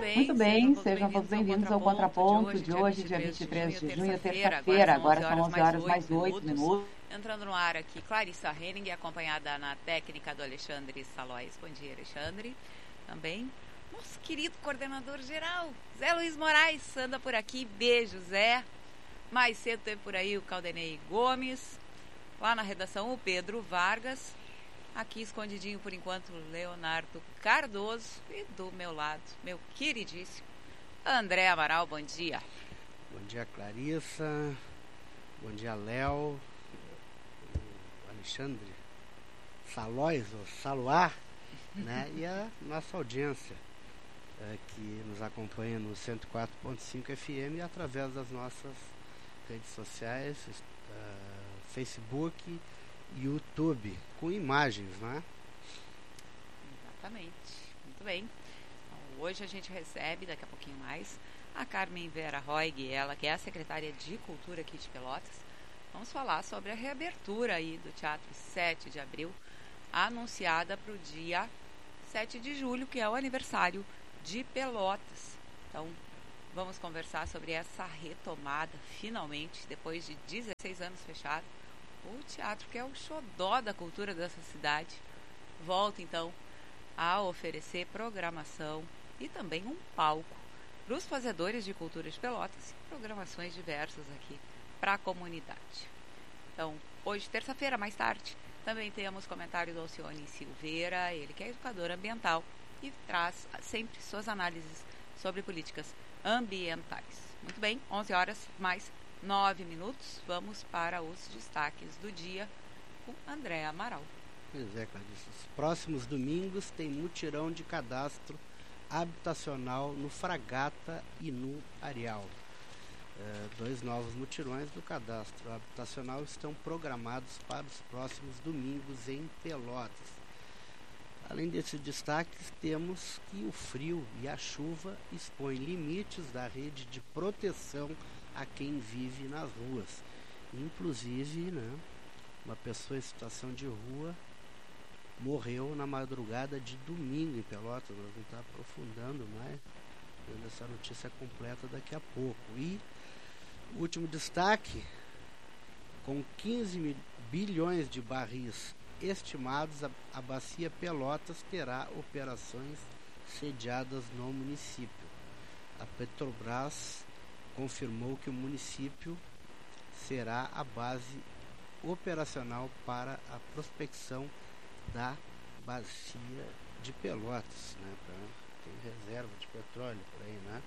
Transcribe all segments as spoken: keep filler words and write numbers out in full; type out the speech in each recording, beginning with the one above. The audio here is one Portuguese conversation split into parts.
bem, Muito bem, sejam todos bem-vindos ao Contraponto de hoje, dia vinte e três de junho, terça-feira. Agora são onze horas mais oito minutos. Entrando no ar aqui, Clarissa Henning, acompanhada na técnica do Alexandre Salóis. Bom dia, Alexandre. Também nosso querido coordenador geral, Zé Luiz Moraes, anda por aqui. Beijo, Zé. Mais cedo teve por aí o Caldenei Gomes. Lá na redação, o Pedro Vargas. Aqui escondidinho por enquanto, Leonardo Cardoso. E do meu lado, meu queridíssimo André Amaral. Bom dia. Bom dia, Clarissa. Bom dia, Léo. Alexandre Salóis, ou Saluar, né? E a nossa audiência é, que nos acompanha no cento e quatro ponto cinco F M e através das nossas redes sociais, uh, Facebook, YouTube, com imagens, né? Exatamente, muito bem. Então, hoje a gente recebe, daqui a pouquinho mais, a Carmen Vera Roig, ela que é a secretária de Cultura aqui de Pelotas. Vamos falar sobre a reabertura aí do Teatro sete de abril, anunciada para o dia sete de julho, que é o aniversário de Pelotas. Então, vamos conversar sobre essa retomada, finalmente, depois de dezesseis anos fechado. O teatro, que é o xodó da cultura dessa cidade, volta então a oferecer programação e também um palco para os fazedores de cultura de Pelotas e programações diversas aqui para a comunidade. Então, hoje, terça-feira, mais tarde, também temos comentário do Alcione Silveira, ele que é educador ambiental e traz sempre suas análises sobre políticas ambientais. Muito bem, onze horas mais nove minutos, vamos para os destaques do dia com André Amaral. Pois é, Clarice. Os próximos domingos tem mutirão de cadastro habitacional no Fragata e no Areal. É, dois novos mutirões do cadastro habitacional estão programados para os próximos domingos em Pelotas. Além desses destaques, temos que o frio e a chuva expõem limites da rede de proteção a quem vive nas ruas. Inclusive, né, uma pessoa em situação de rua morreu na madrugada de domingo em Pelotas. Nós vamos estar aprofundando mais, dando essa notícia completa daqui a pouco. E último destaque, com quinze bilhões de barris estimados, a, a Bacia Pelotas terá operações sediadas no município. A Petrobras confirmou que o município será a base operacional para a prospecção da Bacia de Pelotas, né? Pra, tem reserva de petróleo por aí, né?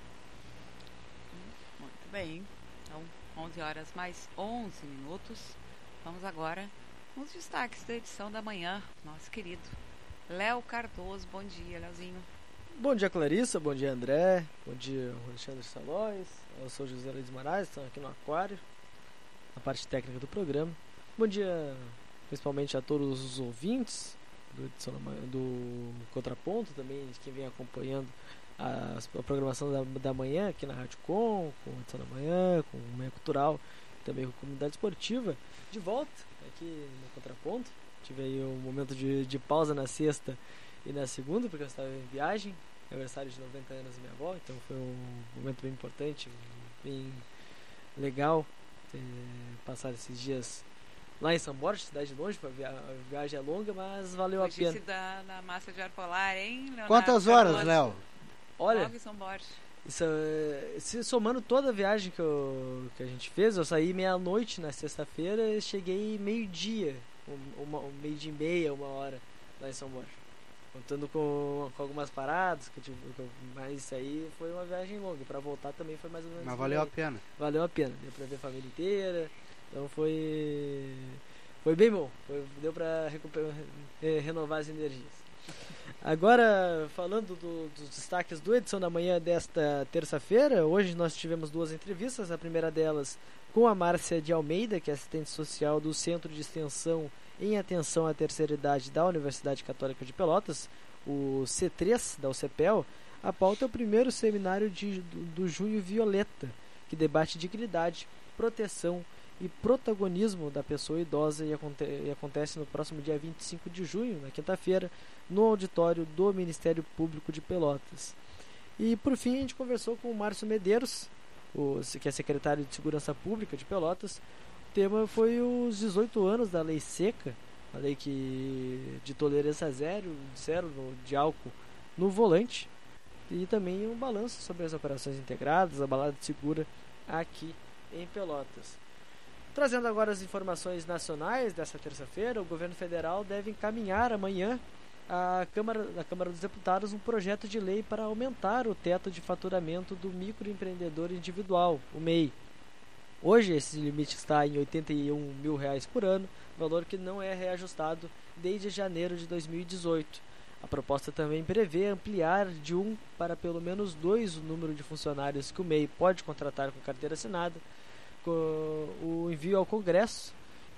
Muito bem. Então, onze horas mais onze minutos. Vamos agora nos destaques da edição da manhã. Nosso querido Léo Cardoso. Bom dia, Léozinho. Bom dia, Clarissa. Bom dia, André. Bom dia, Alexandre Salóis. Eu sou José Luiz Moraes. Estamos aqui no Aquário, na parte técnica do programa. Bom dia, principalmente a todos os ouvintes do, edição da, do Contraponto, também de quem vem acompanhando A, a programação da, da manhã aqui na Rádio Com, com a edição da manhã, com o Manhã Cultural, também com a comunidade esportiva, de volta aqui no Contraponto. Tive aí um momento de, de pausa na sexta e na segunda, porque eu estava em viagem, aniversário de noventa anos da minha avó, então foi um momento bem importante, bem legal ter passado esses dias lá em São Borja, cidade longe, a viagem é longa, mas valeu Hoje a pena. Se dá na massa de ar polar, hein, Leonardo? Quantas horas, Léo? Olha, Logo em São Borja. Isso, se somando toda a viagem que, eu, que a gente fez, eu saí meia-noite na sexta-feira e cheguei meio-dia, uma, um meio-dia e meia, uma hora lá em São Borja. Contando com, com algumas paradas, que eu tive, que eu, mas isso aí foi uma viagem longa. Pra voltar também foi mais ou menos. Mas valeu a pena. Valeu a pena, deu pra ver a família inteira. Então foi. Foi bem bom. Foi, deu pra recuperar, renovar as energias. Agora, falando do, dos destaques do Edição da Manhã desta terça-feira, hoje nós tivemos duas entrevistas. A primeira delas com a Márcia de Almeida, que é assistente social do Centro de Extensão em Atenção à Terceira Idade da Universidade Católica de Pelotas, o C três da U C P E L. A pauta é o primeiro seminário de, do, do Junho Violeta, que debate dignidade, proteção e protagonismo da pessoa idosa e, aconte e acontece no próximo dia vinte e cinco de junho, na quinta-feira, no auditório do Ministério Público de Pelotas. E por fim a gente conversou com o Márcio Medeiros, o, que é secretário de Segurança Pública de Pelotas. O tema foi os dezoito anos da Lei Seca, a lei que de tolerância zero, zero no, de álcool no volante, e também um balanço sobre as operações integradas, a balada segura aqui em Pelotas. Trazendo agora as informações nacionais dessa terça-feira, o governo federal deve encaminhar amanhã à Câmara, à Câmara dos Deputados um projeto de lei para aumentar o teto de faturamento do microempreendedor individual, o M E I. Hoje esse limite está em oitenta e um mil reais por ano, valor que não é reajustado desde janeiro de dois mil e dezoito. A proposta também prevê ampliar de um para pelo menos dois o número de funcionários que o M E I pode contratar com carteira assinada, com o envio ao Congresso,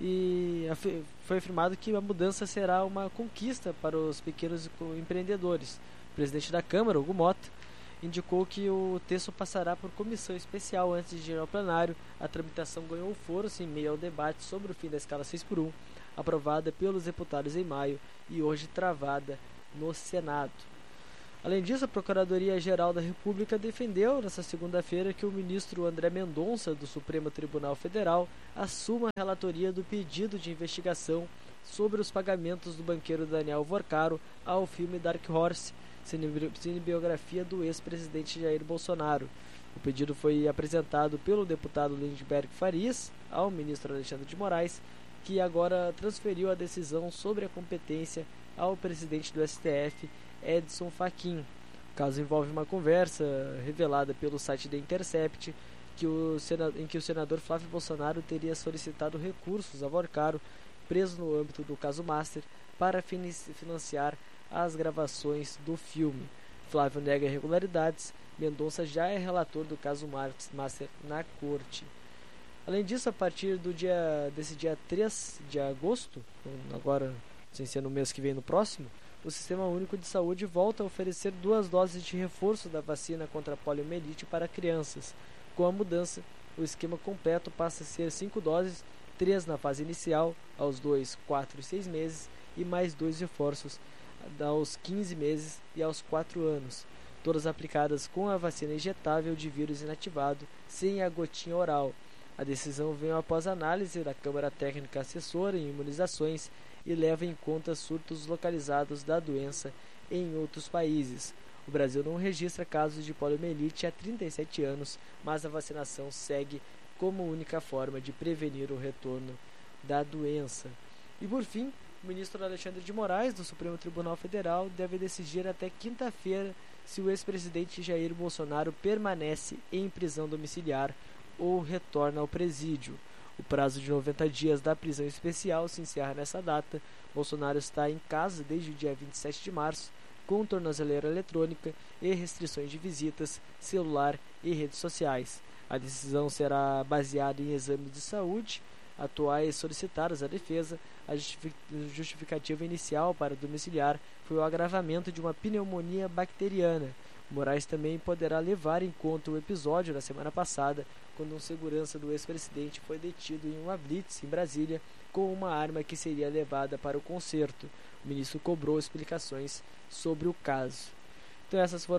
e foi afirmado que a mudança será uma conquista para os pequenos empreendedores. O presidente da Câmara, Hugo Mota, indicou que o texto passará por comissão especial antes de ir ao plenário. A tramitação ganhou força em meio ao debate sobre o fim da escala seis por um, aprovada pelos deputados em maio e hoje travada no Senado. Além disso, a Procuradoria-Geral da República defendeu nesta segunda-feira que o ministro André Mendonça, do Supremo Tribunal Federal, assuma a relatoria do pedido de investigação sobre os pagamentos do banqueiro Daniel Vorcaro ao filme Dark Horse, cinebiografia do ex-presidente Jair Bolsonaro. O pedido foi apresentado pelo deputado Lindbergh Farias ao ministro Alexandre de Moraes, que agora transferiu a decisão sobre a competência ao presidente do S T F, Edson Fachin. O caso envolve uma conversa revelada pelo site The Intercept, que o senador, em que o senador Flávio Bolsonaro teria solicitado recursos a Vorcaro, preso no âmbito do caso Master, para financiar as gravações do filme. Flávio nega irregularidades. Mendonça já é relator do caso Master na corte. Além disso, a partir do dia, desse dia três de agosto, agora sem ser no mês que vem, no próximo, o Sistema Único de Saúde volta a oferecer duas doses de reforço da vacina contra a poliomielite para crianças. Com a mudança, o esquema completo passa a ser cinco doses, três na fase inicial, aos dois, quatro e seis meses, e mais dois reforços aos quinze meses e aos quatro anos, todas aplicadas com a vacina injetável de vírus inativado, sem a gotinha oral. A decisão vem após análise da Câmara Técnica Assessora em Imunizações e leva em conta surtos localizados da doença em outros países. O Brasil não registra casos de poliomielite há trinta e sete anos, mas a vacinação segue como única forma de prevenir o retorno da doença. E por fim, o ministro Alexandre de Moraes, do Supremo Tribunal Federal, deve decidir até quinta-feira se o ex-presidente Jair Bolsonaro permanece em prisão domiciliar ou retorna ao presídio. O prazo de noventa dias da prisão especial se encerra nessa data. Bolsonaro está em casa desde o dia vinte e sete de março, com tornozeleira eletrônica e restrições de visitas, celular e redes sociais. A decisão será baseada em exames de saúde atuais solicitados à defesa. A justificativa inicial para domiciliar foi o agravamento de uma pneumonia bacteriana. Moraes também poderá levar em conta o episódio da semana passada, quando um segurança do ex-presidente foi detido em uma blitz em Brasília com uma arma que seria levada para o concerto. O ministro cobrou explicações sobre o caso. Então essas foram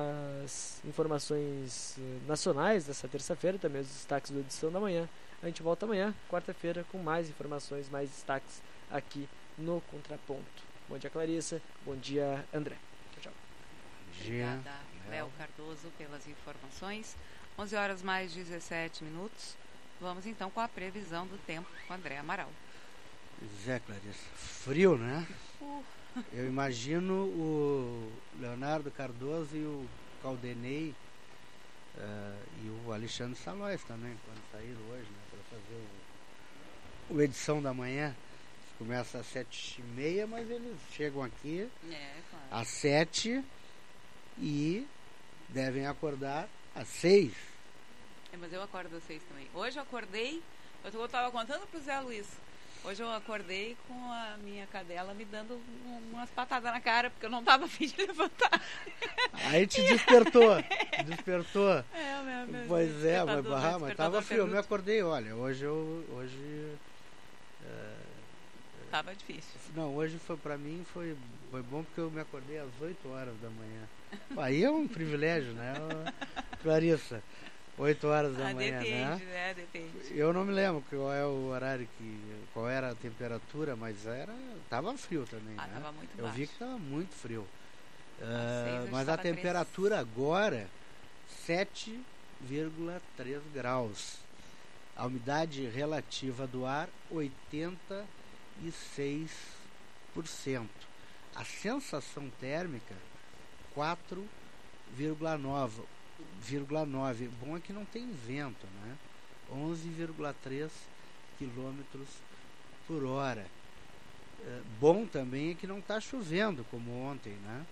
as informações nacionais dessa terça-feira, também os destaques do Edição da Manhã. A gente volta amanhã, quarta-feira, com mais informações, mais destaques aqui no Contraponto. Bom dia, Clarissa. Bom dia, André. Tchau, tchau. Obrigada, Léo Cardoso, pelas informações. onze horas mais dezessete minutos. Vamos então com a previsão do tempo com André Amaral. Pois é, Clarissa. Frio, né? Uh. Eu imagino o Leonardo Cardoso e o Caldenei uh, e o Alexandre Salóis também, quando saíram hoje, né, para fazer o, o Edição da Manhã. Começa às sete e meia, mas eles chegam aqui é, claro. às sete e devem acordar às seis. É, mas eu acordo às seis também. Hoje eu acordei, eu estava contando pro Zé Luiz, hoje eu acordei com a minha cadela me dando umas patadas na cara, porque eu não estava a fim de levantar. Aí te despertou, despertou. É, meu, meu pois é, mas, mas tava frio, eu me acordei, olha, hoje eu, hoje... Uh, tava difícil. Não, hoje foi para mim foi, foi bom porque eu me acordei às oito horas da manhã. Aí é um privilégio, né? Clarissa, oito horas da ah, manhã, depende, né? né? Depende. Eu não me lembro qual é o horário que, qual era a temperatura, mas era, tava frio também, ah, né? Tava muito eu baixo. vi que tava muito frio. Uh, mas a temperatura três. Agora sete vírgula três graus. A umidade relativa do ar oitenta e seis por cento. A sensação térmica quatro vírgula nove. Bom é que não tem vento, né? onze vírgula três quilômetros por hora. É, bom também é que não está chovendo como ontem, né?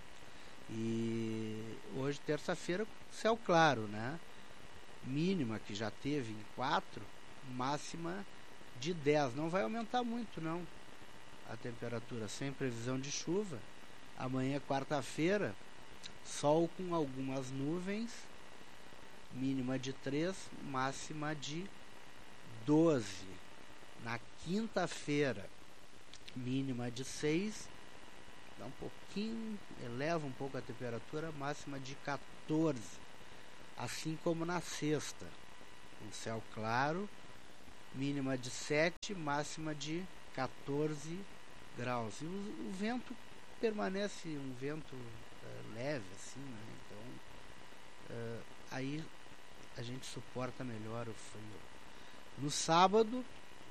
E hoje, terça-feira, céu claro, né? Mínima que já teve em quatro, máxima de dez. Não vai aumentar muito, não, a temperatura, sem previsão de chuva. Amanhã, quarta-feira, sol com algumas nuvens, mínima de três, máxima de doze. Na quinta-feira, mínima de seis, dá um pouquinho, eleva um pouco a temperatura, máxima de quatorze. Assim como na sexta, um céu claro, mínima de sete, máxima de quatorze graus. E o, o vento permanece um vento uh, leve, assim, né? Então, uh, aí a gente suporta melhor o frio. No sábado,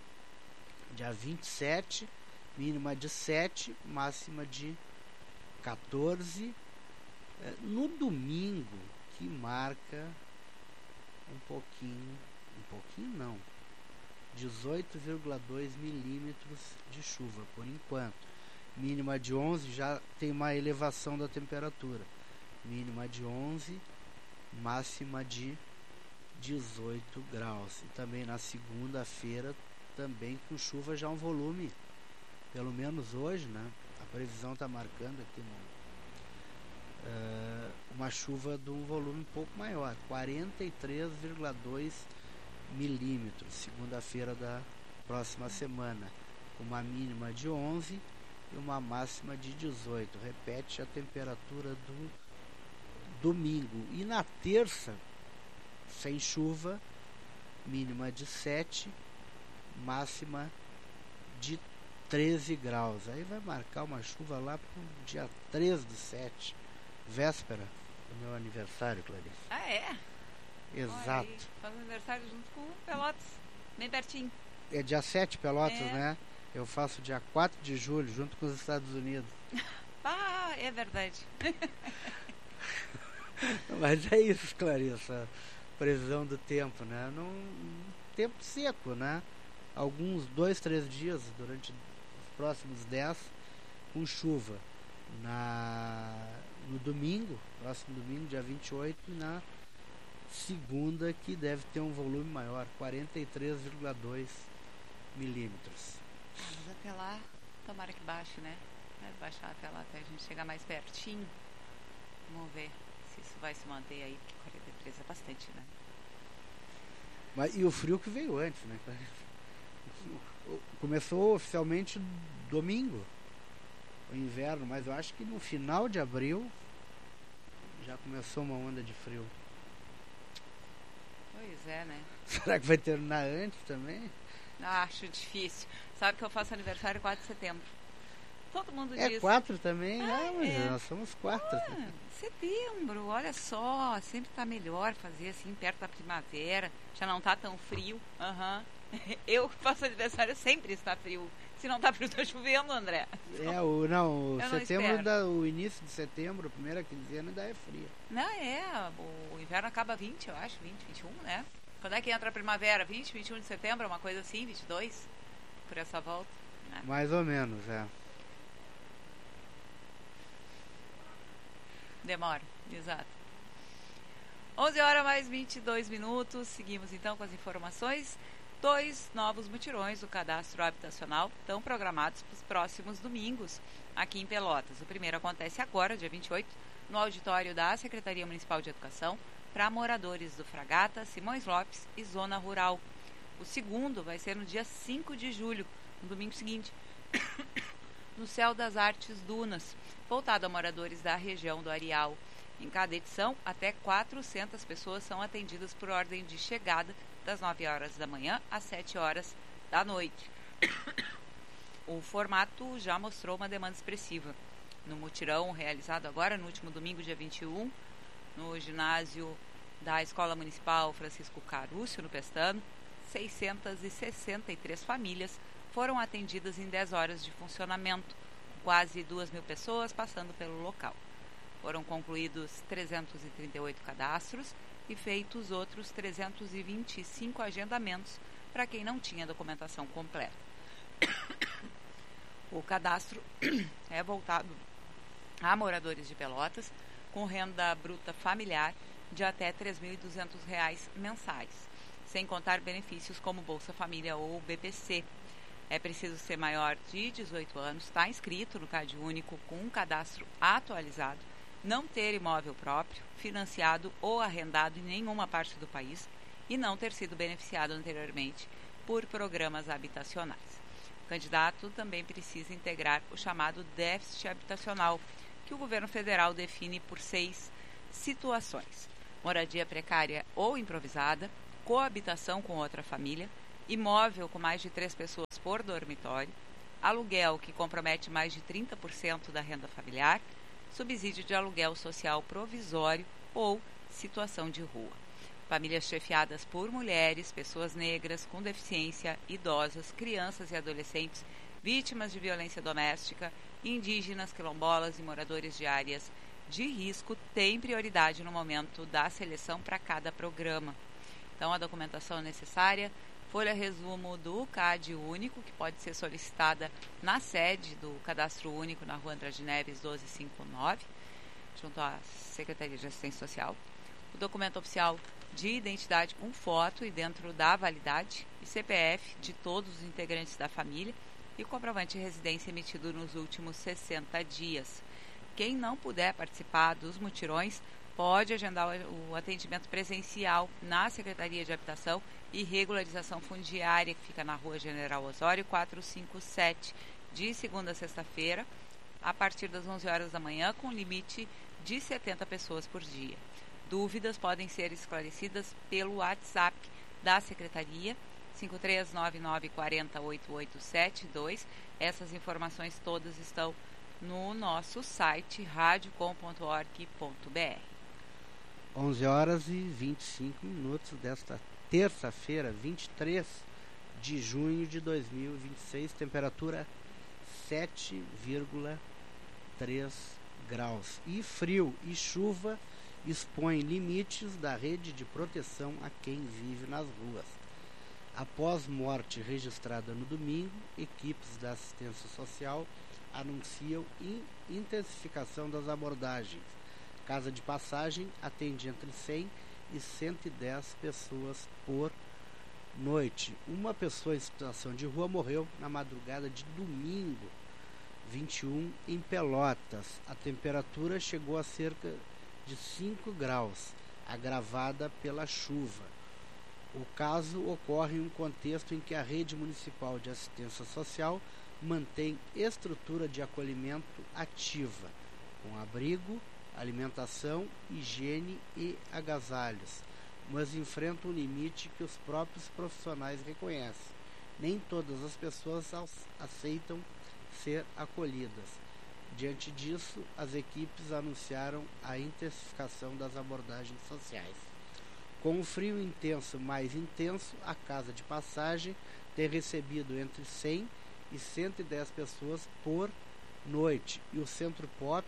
dia vinte e sete, mínima de sete, máxima de quatorze. Uh, no domingo, que marca um pouquinho, um pouquinho não, dezoito vírgula dois milímetros de chuva, por enquanto. Mínima de onze, já tem uma elevação da temperatura. Mínima de onze, máxima de dezoito graus. E também na segunda-feira, também com chuva, já um volume, pelo menos hoje, né? A previsão está marcando aqui no Uh, uma chuva de um volume um pouco maior, quarenta e três vírgula dois milímetros, segunda-feira da próxima semana, com uma mínima de onze e uma máxima de dezoito. Repete a temperatura do domingo. E na terça, sem chuva, mínima de sete, máxima de treze graus. Aí vai marcar uma chuva lá para o dia três do sete. Véspera do meu aniversário, Clarice. Ah, é? Exato. Aí, faz aniversário junto com o Pelotas, bem pertinho. É dia sete, Pelotas, é. né? Eu faço dia quatro de julho, junto com os Estados Unidos. Ah, é verdade. Mas é isso, Clarice, a previsão do tempo, né? Num tempo seco, né? Alguns dois, três dias durante os próximos dez com chuva. Na... no domingo, próximo domingo, dia vinte e oito, e na segunda, que deve ter um volume maior, quarenta e três vírgula dois milímetros. Ah, mas até lá, tomara que baixe, né? Vai baixar até lá, até a gente chegar mais pertinho. Vamos ver se isso vai se manter aí, porque quarenta e três é bastante, né? Mas, e o frio que veio antes, né? Começou oficialmente domingo, o inverno, mas eu acho que no final de abril já começou uma onda de frio. Pois é, né? Será que vai terminar antes também? Acho difícil. Sabe que eu faço aniversário quatro de setembro. Todo mundo é diz. É quatro também? Ah, ah, mas é. nós somos quatro. Ah, setembro, olha só. Sempre tá melhor fazer assim, perto da primavera. Já não tá tão frio. Aham. Uhum. Eu faço aniversário, sempre está frio. Se não tá frio, tá chovendo, André. É, o, não, o eu setembro, não da, o início de setembro, a primeira quinzena ainda é fria. Não, é, o inverno acaba vinte, eu acho, vinte, vinte e um, né? Quando é que entra a primavera? vinte, vinte e um de setembro, uma coisa assim, vinte e dois, por essa volta, né? Mais ou menos, é. Demora, exato. onze horas mais vinte e dois minutos, seguimos então com as informações. Dois novos mutirões do cadastro habitacional estão programados para os próximos domingos aqui em Pelotas. O primeiro acontece agora, dia vinte e oito, no auditório da Secretaria Municipal de Educação, para moradores do Fragata, Simões Lopes e Zona Rural. O segundo vai ser no dia cinco de julho, no domingo seguinte, no Céu das Artes Dunas, voltado a moradores da região do Areal. Em cada edição, até quatrocentas pessoas são atendidas por ordem de chegada das nove horas da manhã às sete horas da noite. O formato já mostrou uma demanda expressiva. No mutirão realizado agora, no último domingo, dia vinte e um, no ginásio da Escola Municipal Francisco Carúcio, no Pestano, seiscentas e sessenta e três famílias foram atendidas em dez horas de funcionamento, quase duas mil pessoas passando pelo local. Foram concluídos trezentos e trinta e oito cadastros e feitos outros trezentos e vinte e cinco agendamentos para quem não tinha documentação completa. O cadastro é voltado a moradores de Pelotas com renda bruta familiar de até três mil e duzentos reais mensais, sem contar benefícios como Bolsa Família ou B P C. É preciso ser maior de dezoito anos, estar inscrito no Cade Único com um cadastro atualizado, não ter imóvel próprio, financiado ou arrendado em nenhuma parte do país e não ter sido beneficiado anteriormente por programas habitacionais. O candidato também precisa integrar o chamado déficit habitacional, que o governo federal define por seis situações: moradia precária ou improvisada, coabitação com outra família, imóvel com mais de três pessoas por dormitório, aluguel que compromete mais de trinta por cento da renda familiar, subsídio de aluguel social provisório ou situação de rua. Famílias chefiadas por mulheres, pessoas negras com deficiência, idosas, crianças e adolescentes, vítimas de violência doméstica, indígenas, quilombolas e moradores de áreas de risco têm prioridade no momento da seleção para cada programa. Então, a documentação necessária: folha resumo do Cade Único, que pode ser solicitada na sede do Cadastro Único, na Rua Andrade Neves doze cinquenta e nove, junto à Secretaria de Assistência Social. O documento oficial de identidade com foto e dentro da validade, e C P F de todos os integrantes da família e o comprovante de residência emitido nos últimos sessenta dias. Quem não puder participar dos mutirões pode agendar o atendimento presencial na Secretaria de Habitação e Regularização Fundiária, que fica na Rua General Osório quatrocentos e cinquenta e sete, de segunda a sexta-feira, a partir das onze horas da manhã, com limite de setenta pessoas por dia. Dúvidas podem ser esclarecidas pelo WhatsApp da Secretaria, cinco três nove nove quatro zero oito oito sete dois. Essas informações todas estão no nosso site rádio com ponto org ponto b r. onze horas e vinte e cinco minutos desta terça-feira, vinte e três de junho de dois mil e vinte e seis, temperatura sete vírgula três graus. E frio e chuva expõem limites da rede de proteção a quem vive nas ruas. Após morte registrada no domingo, equipes da assistência social anunciam intensificação das abordagens. Casa de Passagem atende entre cem e cento e dez pessoas por noite. Uma pessoa em situação de rua morreu na madrugada de domingo, vinte e um, em Pelotas. A temperatura chegou a cerca de cinco graus, agravada pela chuva. O caso ocorre em um contexto em que a rede municipal de assistência social mantém estrutura de acolhimento ativa, com abrigo, alimentação, higiene e agasalhos, mas enfrenta um limite que os próprios profissionais reconhecem. Nem todas as pessoas aceitam ser acolhidas. Diante disso, as equipes anunciaram a intensificação das abordagens sociais. Com o frio intenso mais intenso, a Casa de Passagem tem recebido entre cem e cento e dez pessoas por noite, e o Centro Pop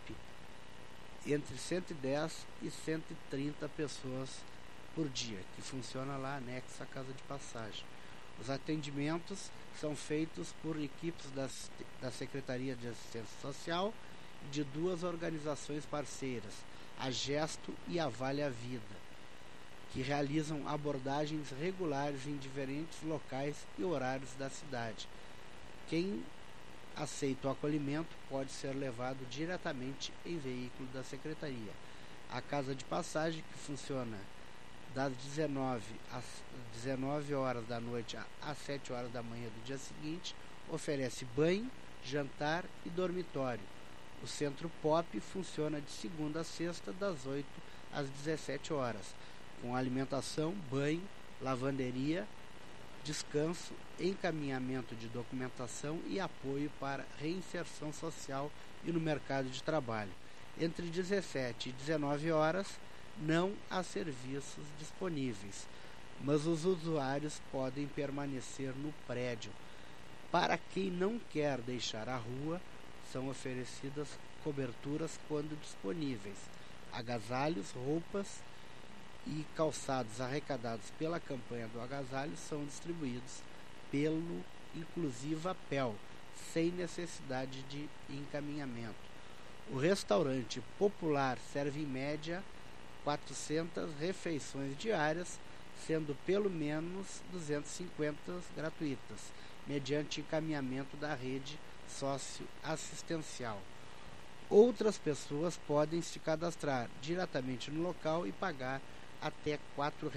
entre cento e dez e cento e trinta pessoas por dia, que funciona lá anexo à Casa de Passagem. Os atendimentos são feitos por equipes das, da Secretaria de Assistência Social e de duas organizações parceiras, a Gesto e a Vale a Vida, que realizam abordagens regulares em diferentes locais e horários da cidade. Quem aceita o acolhimento pode ser levado diretamente em veículo da Secretaria. A Casa de Passagem, que funciona das dezenove às dezenove horas da noite às sete horas da manhã do dia seguinte, oferece banho, jantar e dormitório. O Centro Pop funciona de segunda a sexta, das oito às dezessete horas, com alimentação, banho, lavanderia, descanso, encaminhamento de documentação e apoio para reinserção social e no mercado de trabalho. Entre dezessete e dezenove horas, não há serviços disponíveis, mas os usuários podem permanecer no prédio. Para quem não quer deixar a rua, são oferecidas coberturas quando disponíveis, agasalhos, roupas e calçados arrecadados pela campanha do agasalho são distribuídos pelo Inclusiva P E L, sem necessidade de encaminhamento. O restaurante popular serve em média quatrocentas refeições diárias, sendo pelo menos duzentas e cinquenta gratuitas, mediante encaminhamento da rede socioassistencial. Outras pessoas podem se cadastrar diretamente no local e pagar até quatro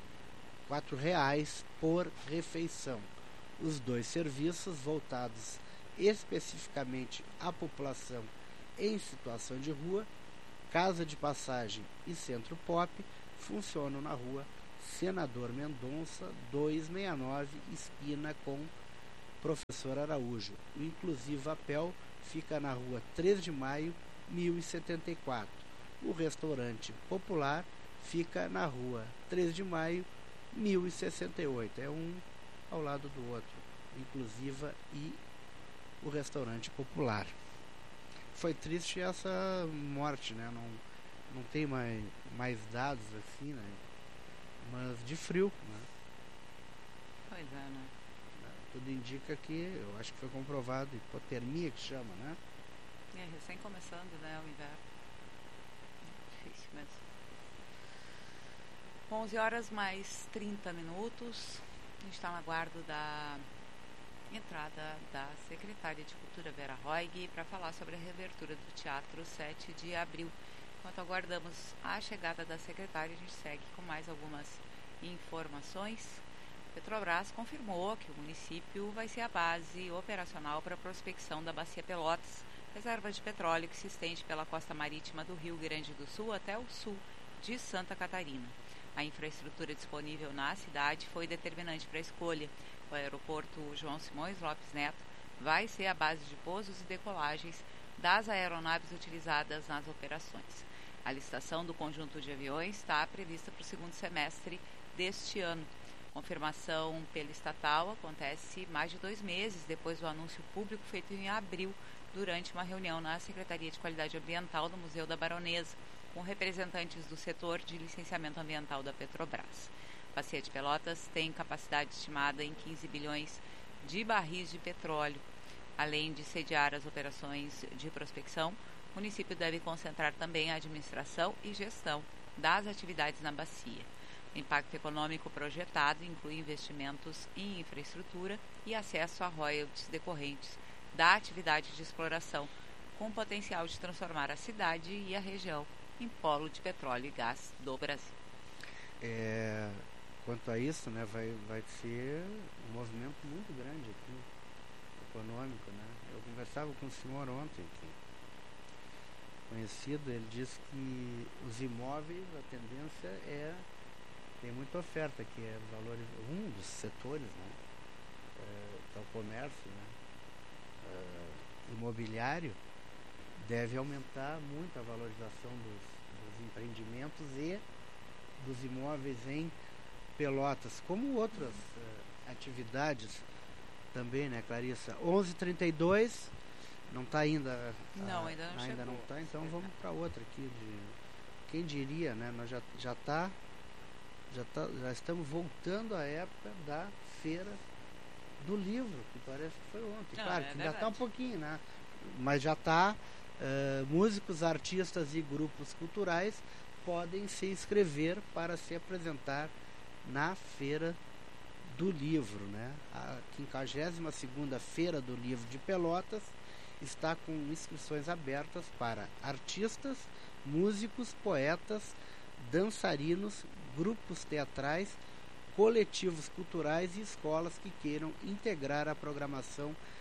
reais por refeição. Os dois serviços, voltados especificamente à população em situação de rua, Casa de Passagem e Centro Pop, funcionam na rua Senador Mendonça, duzentos e sessenta e nove, esquina com Professor Araújo. O Inclusiva P E L fica na rua três de maio, mil e setenta e quatro. O restaurante popular fica na rua três de maio, mil e sessenta e oito. É um ao lado do outro, Inclusiva e o restaurante popular. Foi triste essa morte, né? Não, não tem mais, mais dados assim, né? Mas de frio, né? Pois é, né? Tudo indica que, eu acho que foi comprovado, hipotermia que chama, né? É, recém começando, né, o inverno. Difícil mesmo. onze horas mais trinta minutos. A gente está no aguardo da entrada da secretária de Cultura, Vera Roig, para falar sobre a reabertura do Teatro sete de abril. Enquanto aguardamos a chegada da secretária, a gente segue com mais algumas informações. Petrobras confirmou que o município vai ser a base operacional para a prospecção da Bacia Pelotas, reserva de petróleo que se estende pela costa marítima do Rio Grande do Sul até o sul de Santa Catarina. A infraestrutura disponível na cidade foi determinante para a escolha. O aeroporto João Simões Lopes Neto vai ser a base de pousos e decolagens das aeronaves utilizadas nas operações. A licitação do conjunto de aviões está prevista para o segundo semestre deste ano. Confirmação pela estatal acontece mais de dois meses depois do anúncio público feito em abril, durante uma reunião na Secretaria de Qualidade Ambiental do Museu da Baronesa, com representantes do setor de licenciamento ambiental da Petrobras. A Bacia de Pelotas tem capacidade estimada em quinze bilhões de barris de petróleo. Além de sediar as operações de prospecção, o município deve concentrar também a administração e gestão das atividades na bacia. O impacto econômico projetado inclui investimentos em infraestrutura e acesso a royalties decorrentes da atividade de exploração, com potencial de transformar a cidade e a região em polo de petróleo e gás do Brasil. É, quanto a isso, né, vai, vai ser um movimento muito grande aqui, econômico, né? Eu conversava com o senhor ontem, que, conhecido, ele disse que os imóveis, a tendência é, tem muita oferta, que é valores, um dos setores, né, é, que é o comércio, né, é, imobiliário, deve aumentar muito a valorização dos, dos empreendimentos e dos imóveis em Pelotas, como outras uh, atividades também, né, Clarissa? onze e trinta e dois, não está ainda... A, não, ainda não ainda chegou. não está, então vamos para outra aqui. De, quem diria, né? Nós já já tá, já tá, já estamos voltando à época da feira do livro, que parece que foi ontem. Não, claro, é que ainda verdade. está um pouquinho, né? Mas já está... Uh, músicos, artistas e grupos culturais podem se inscrever para se apresentar na Feira do Livro, né? A quinquagésima segunda Feira do Livro de Pelotas está com inscrições abertas para artistas, músicos, poetas, dançarinos, grupos teatrais, coletivos culturais e escolas que queiram integrar a programação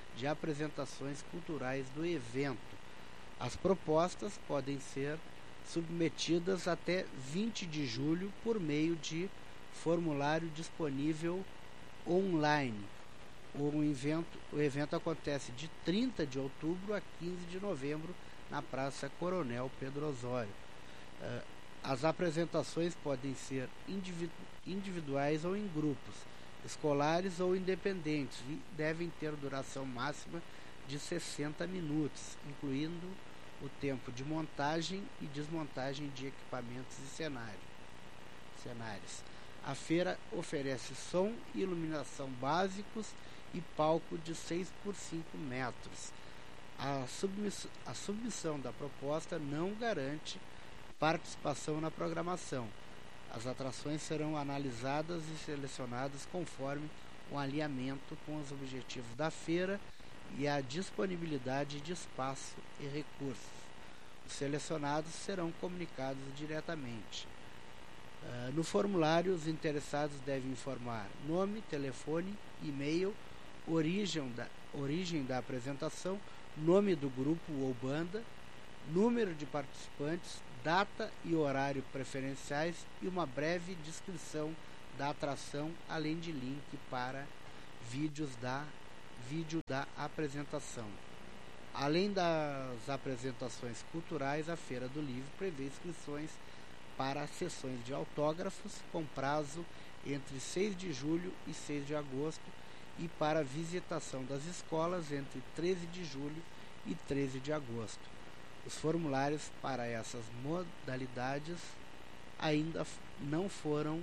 de apresentações culturais do evento. As propostas podem ser submetidas até vinte de julho por meio de formulário disponível online. O evento, o evento acontece de trinta de outubro a quinze de novembro na Praça Coronel Pedro Osório. Uh, as apresentações podem ser individu individuais ou em grupos, escolares ou independentes, e devem ter duração máxima de sessenta minutos, incluindo o tempo de montagem e desmontagem de equipamentos e cenário, cenários. A feira oferece som e iluminação básicos e palco de seis por cinco metros. A, submiss a submissão da proposta não garante participação na programação. As atrações serão analisadas e selecionadas conforme o alinhamento com os objetivos da feira e a disponibilidade de espaço e recursos. Os selecionados serão comunicados diretamente. Uh, no formulário, os interessados devem informar nome, telefone, e-mail, origem da, origem da apresentação, nome do grupo ou banda, número de participantes, data e horário preferenciais e uma breve descrição da atração, além de link para vídeos da, vídeo da apresentação. Além das apresentações culturais, a Feira do Livro prevê inscrições para sessões de autógrafos com prazo entre seis de julho e seis de agosto e para visitação das escolas entre treze de julho e treze de agosto. Os formulários para essas modalidades ainda não foram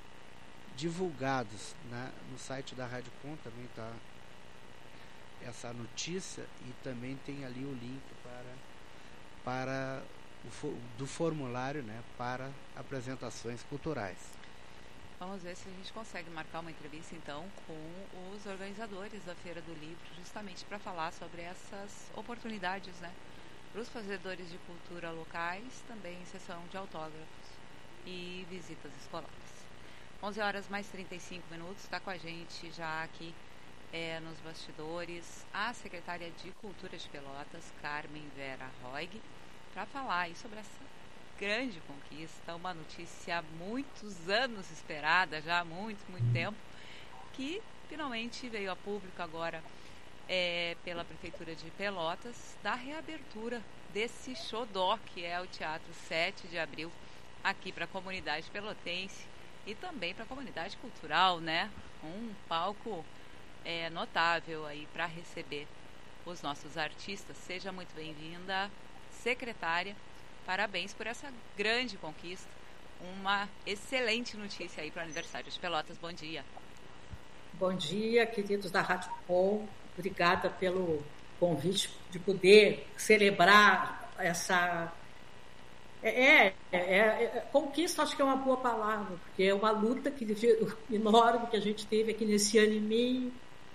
divulgados, né? No site da Rádio Com também está essa notícia e também tem ali o link para, para o, do formulário, né, para apresentações culturais. Vamos ver se a gente consegue marcar uma entrevista então com os organizadores da Feira do Livro, justamente para falar sobre essas oportunidades, né, para os fazedores de cultura locais, também sessão de autógrafos e visitas escolares. onze horas mais trinta e cinco minutos, está com a gente já aqui é, nos bastidores a secretária de Cultura de Pelotas, Carmen Vera Roig, para falar aí sobre essa grande conquista, uma notícia há muitos anos esperada, já há muito, muito tempo, que finalmente veio a público agora é, pela Prefeitura de Pelotas, da reabertura desse xodó, que é o Teatro sete de abril, aqui para a comunidade pelotense e também para a comunidade cultural, né? Um palco é, notável aí para receber os nossos artistas. Seja muito bem-vinda, secretária. Parabéns por essa grande conquista. Uma excelente notícia aí para o aniversário de Pelotas. Bom dia. Bom dia, queridos da Rádio Com. Obrigada pelo convite de poder celebrar essa... É, é, é, é, conquista, acho que é uma boa palavra, porque é uma luta que, enorme que a gente teve aqui nesse ano e meio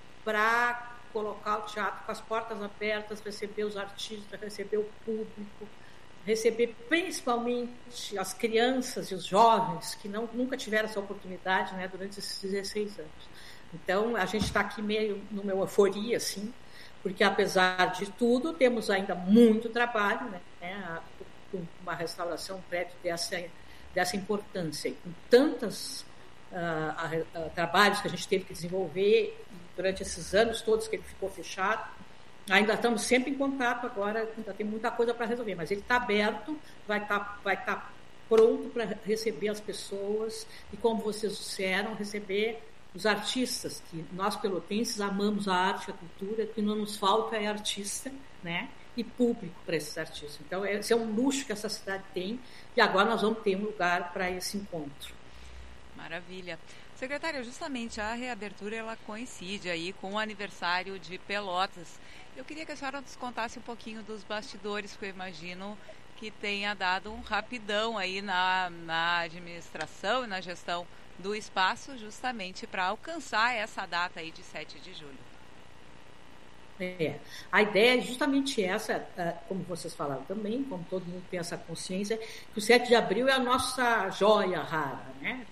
para colocar o teatro com as portas abertas, receber os artistas, receber o público, receber principalmente as crianças e os jovens que não, nunca tiveram essa oportunidade, né, durante esses dezesseis anos. Então, a gente está aqui meio numa euforia, assim, porque apesar de tudo, temos ainda muito trabalho, né, né com uma restauração, um prédio dessa, dessa importância, e com tantos uh, uh, trabalhos que a gente teve que desenvolver durante esses anos todos que ele ficou fechado. Ainda estamos sempre em contato agora, ainda tem muita coisa para resolver, mas ele está aberto, vai estar vai tá pronto para receber as pessoas e, como vocês disseram, receber os artistas, que nós pelotenses amamos a arte e a cultura, que não nos falta é artista, né? E público para esses artistas. Então, esse é um luxo que essa cidade tem e agora nós vamos ter um lugar para esse encontro. Maravilha. Secretária, justamente a reabertura ela coincide aí com o aniversário de Pelotas. Eu queria que a senhora nos contasse um pouquinho dos bastidores, que eu imagino que tenha dado um rapidão aí na, na administração e na gestão do espaço, justamente para alcançar essa data aí de sete de julho. É, a ideia é justamente essa, como vocês falaram também, como todo mundo tem essa consciência, que o sete de abril é a nossa joia rara, né?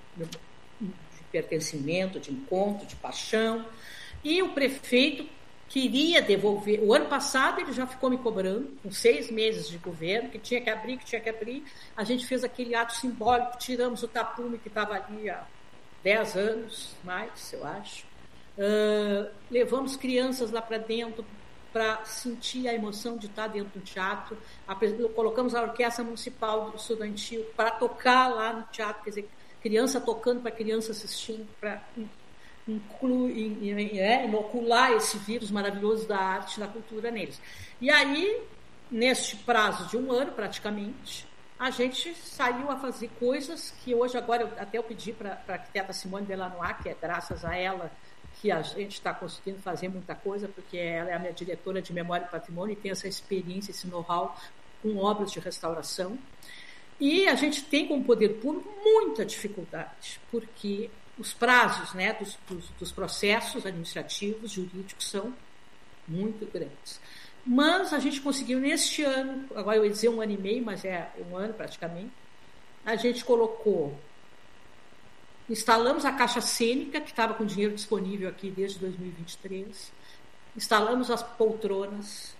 De pertencimento, de encontro, de paixão. E o prefeito queria devolver. O ano passado ele já ficou me cobrando, com seis meses de governo, que tinha que abrir, que tinha que abrir. A gente fez aquele ato simbólico, tiramos o tapume que estava ali há dez anos, mais, eu acho. Uh, levamos crianças lá para dentro para sentir a emoção de estar dentro do teatro. Colocamos a Orquestra Municipal Estudantil para tocar lá no teatro, quer dizer, criança tocando para criança assistindo, para incluir, é, inocular esse vírus maravilhoso da arte e da cultura neles. E aí, neste prazo de um ano, praticamente, a gente saiu a fazer coisas que hoje, agora, eu, até eu pedi para a arquiteta Simone Delanois, que é graças a ela que a gente está conseguindo fazer muita coisa, porque ela é a minha diretora de Memória e Patrimônio e tem essa experiência, esse know-how com obras de restauração. E a gente tem, como poder público, muita dificuldade, porque os prazos, né, dos, dos, dos processos administrativos, jurídicos, são muito grandes. Mas a gente conseguiu, neste ano, agora eu ia dizer um ano e meio, mas é um ano praticamente, a gente colocou, instalamos a Caixa Cênica, que estava com dinheiro disponível aqui desde dois mil e vinte e três, instalamos as poltronas,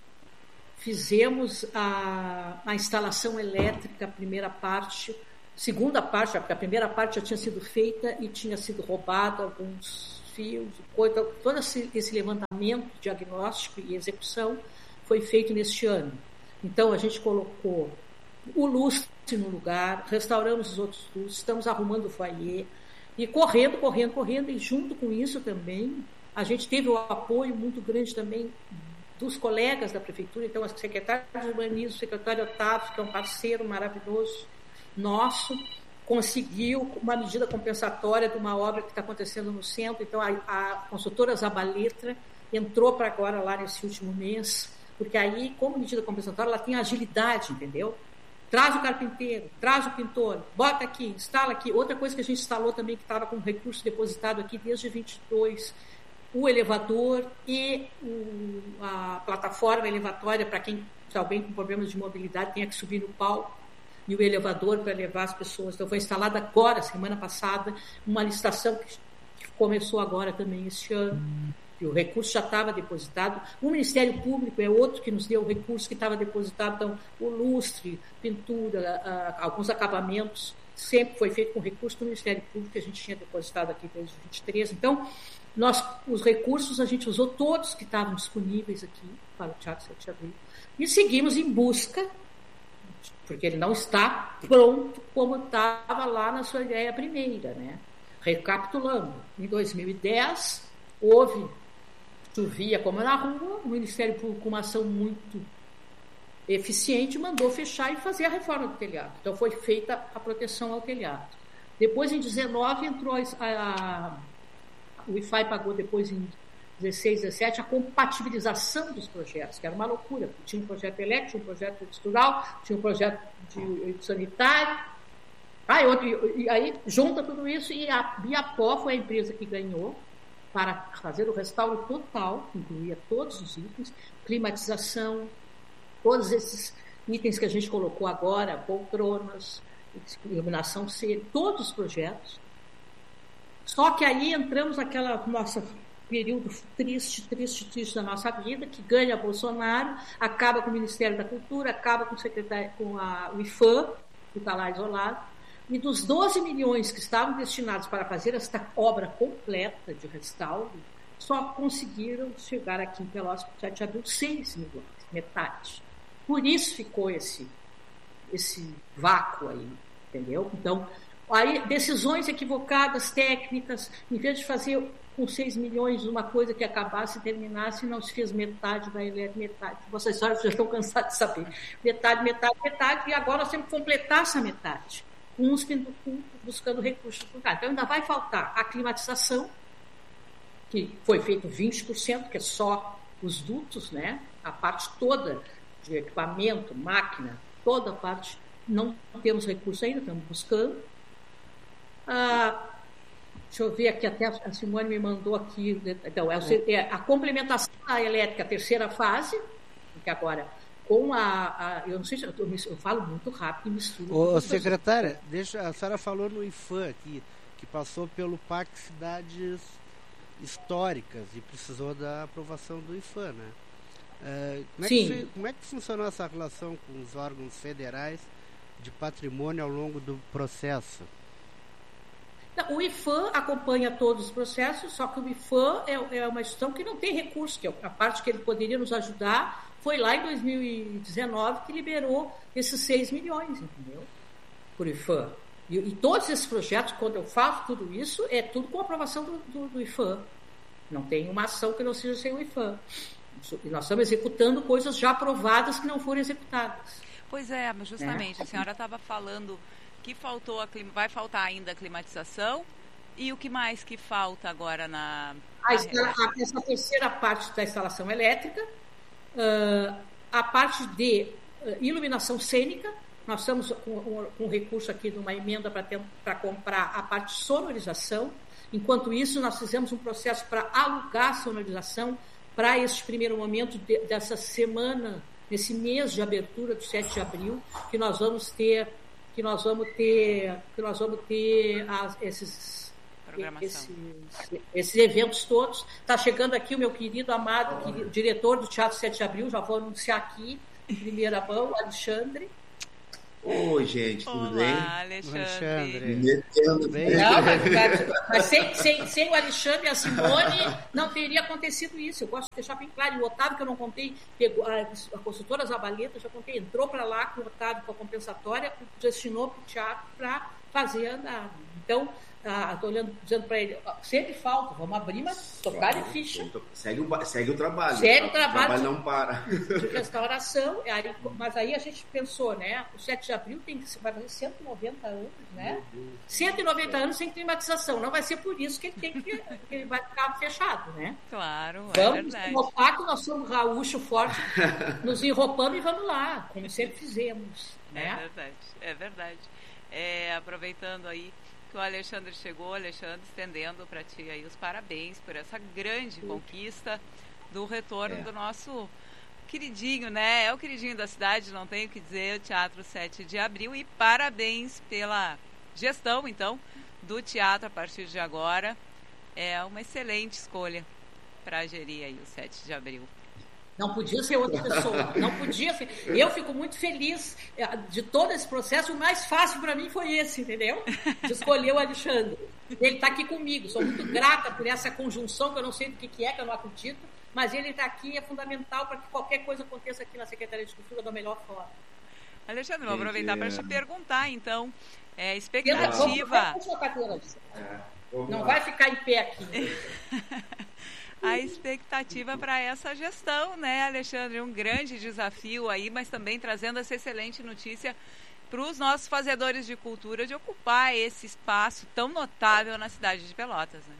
fizemos a, a instalação elétrica, a primeira parte, segunda parte, porque a primeira parte já tinha sido feita e tinha sido roubado alguns fios, coisa, todo esse, esse levantamento, diagnóstico e execução foi feito neste ano. Então, a gente colocou o lustre no lugar, restauramos os outros lustres, estamos arrumando o foyer, e correndo, correndo, correndo, e junto com isso também, a gente teve o apoio muito grande também dos colegas da prefeitura, então, a secretária de urbanismo, o secretário Otávio, que é um parceiro maravilhoso nosso, conseguiu uma medida compensatória de uma obra que está acontecendo no centro. Então, a, a consultora Zabaletra entrou para agora lá nesse último mês, porque aí, como medida compensatória, ela tem agilidade, entendeu? Traz o carpinteiro, traz o pintor, bota aqui, instala aqui. Outra coisa que a gente instalou também, que estava com recurso depositado aqui desde vinte e dois, o elevador e o, a plataforma elevatória para quem, se alguém com problemas de mobilidade, tenha que subir no palco, e o elevador para levar as pessoas. Então, foi instalada agora, semana passada, uma licitação que, que começou agora também este ano, e o recurso já estava depositado. O Ministério Público é outro que nos deu o recurso que estava depositado. Então, o lustre, pintura, a, alguns acabamentos, sempre foi feito com recurso do Ministério Público, que a gente tinha depositado aqui desde vinte e três. Então, nós, os recursos a gente usou todos que estavam disponíveis aqui para o Teatro sete de Abril, e seguimos em busca, porque ele não está pronto como estava lá na sua ideia primeira, né? Recapitulando, em dois mil e dez, houve, chovia como na rua, o Ministério Público, com uma ação muito eficiente, mandou fechar e fazer a reforma do telhado. Então, foi feita a proteção ao telhado. Depois, em dezenove, entrou a, a, o I F A I pagou depois em dezesseis, dezessete, a compatibilização dos projetos, que era uma loucura. Tinha um projeto elétrico, tinha um projeto estrutural, tinha um projeto de sanitário. Ah, e, outro, e aí junta tudo isso, e a Biapó foi a empresa que ganhou para fazer o restauro total, incluía todos os itens, climatização, todos esses itens que a gente colocou agora, poltronas, iluminação C, todos os projetos. Só que aí entramos naquela nossa período triste, triste, triste da nossa vida, que ganha Bolsonaro, acaba com o Ministério da Cultura, acaba com o, secretário, com a, o I F A M, que está lá isolado, e dos doze milhões que estavam destinados para fazer esta obra completa de restauro, só conseguiram chegar aqui em Pelotas, já tinha dado seis milhões, metade. Por isso ficou esse, esse vácuo aí, entendeu? Então, aí, decisões equivocadas, técnicas, em vez de fazer com seis milhões uma coisa que acabasse e terminasse, não se fez metade da elétrica, metade. Vocês já estão cansados de saber. Metade, metade, metade, e agora nós temos que completar essa metade. Uns buscando recursos. Então, ainda vai faltar a climatização, que foi feito vinte por cento, que é só os dutos, né? A parte toda de equipamento, máquina, toda a parte, não temos recursos ainda, estamos buscando. Ah, deixa eu ver aqui, até a Simone me mandou aqui, então, é a complementação da elétrica, a terceira fase, que agora, com a, a eu não sei se eu, eu falo muito rápido e misturo. Ô, secretária, deixa, a senhora falou no I F A M aqui, que passou pelo P A C Cidades históricas e precisou da aprovação do I F A M, né? Uh, como, é Sim. que, como é que funcionou essa relação com os órgãos federais de patrimônio ao longo do processo? Não, o I F A M acompanha todos os processos, só que o I F A M é, é uma instituição que não tem recurso, que a parte que ele poderia nos ajudar foi lá em dois mil e dezenove que liberou esses seis milhões, entendeu? Por I F A M. E, e todos esses projetos, quando eu faço tudo isso, é tudo com aprovação do, do, do I F A M. Não tem uma ação que não seja sem o I F A M. E nós estamos executando coisas já aprovadas que não foram executadas. Pois é, mas justamente, é. A senhora estava falando que faltou a, vai faltar ainda a climatização, e o que mais que falta agora na... A instala, a, essa terceira parte da instalação elétrica, uh, a parte de uh, iluminação cênica, nós estamos com, com um recurso aqui de uma emenda para comprar a parte de sonorização. Enquanto isso, nós fizemos um processo para alugar a sonorização para este primeiro momento de, dessa semana, nesse mês de abertura do sete de abril, que nós vamos ter que nós vamos ter que nós vamos ter as, esses, esses esses eventos todos. Está chegando aqui o meu querido amado querido, diretor do Teatro sete de abril, já vou anunciar aqui em primeira mão, o Alexandre. Oi, gente, tudo Olá, bem? Alexandre. Tudo bem? Não, mas, mas sem, sem, sem o Alexandre e a Simone não teria acontecido isso. Eu gosto de deixar bem claro. E o Otávio, que eu não contei, pegou, a, a consultora Zabaleta, já contei, entrou para lá com o Otávio, com a compensatória, destinou para o teatro para fazer andar. Então, estou ah, dizendo para ele, sempre falta, vamos abrir, mas tocar de ficha. Segue o, segue o trabalho. Segue o trabalho. O trabalho não para. De restauração, aí, mas aí a gente pensou, né? O sete de abril tem que vai fazer cento e noventa anos, né? cento e noventa anos sem climatização. Não vai ser por isso que ele tem que, que ele vai ficar fechado, né? Claro, é vamos verdade. Vamos enroupar, que nós somos gaúcho forte, nos enroupamos e vamos lá, como sempre fizemos. Né? É verdade, é verdade. É, aproveitando aí que o Alexandre chegou, Alexandre, estendendo para ti aí os parabéns por essa grande conquista do retorno é. do nosso queridinho, né? É o queridinho da cidade, não tenho o que dizer, o Teatro sete de abril, e parabéns pela gestão, então, do teatro a partir de agora. É uma excelente escolha para gerir aí o sete de abril. Não podia ser outra pessoa, não podia ser. Eu fico muito feliz de todo esse processo. O mais fácil para mim foi esse, entendeu? De escolher o Alexandre. Ele está aqui comigo. Sou muito grata por essa conjunção, que eu não sei do que, que é, que eu não acredito, mas ele está aqui e é fundamental para que qualquer coisa aconteça aqui na Secretaria de Cultura da melhor forma. Alexandre, vou aproveitar para te perguntar, então, é, expectativa... Não vai ficar em pé aqui. A expectativa para essa gestão, né, Alexandre? Um grande desafio aí, mas também trazendo essa excelente notícia para os nossos fazedores de cultura de ocupar esse espaço tão notável na cidade de Pelotas, né?